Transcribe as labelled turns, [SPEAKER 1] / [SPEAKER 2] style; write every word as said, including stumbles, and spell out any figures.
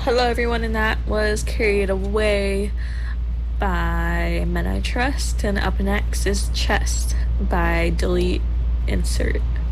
[SPEAKER 1] Hello, everyone, and that was Carried Away by Men I Trust, and up next is Chest by Delete Insert.